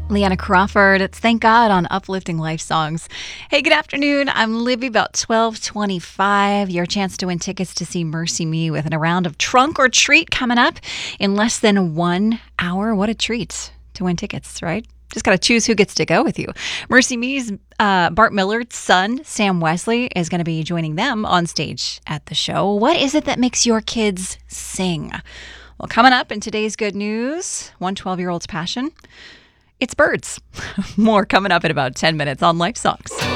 Leanna Crawford. It's Thank God on Uplifting Life Songs. Hey, good afternoon. I'm Libby, about 12:25. Your chance to win tickets to see Mercy Me with a round of Trunk or Treat coming up in less than 1 hour. What a treat to win tickets, right? Just got to choose who gets to go with you. Mercy Me's Bart Millard's son, Sam Wesley, is going to be joining them on stage at the show. What is it that makes your kids sing? Well, coming up in today's good news, one 12-year-old's passion. It's birds. More coming up in about 10 minutes on Life Songs.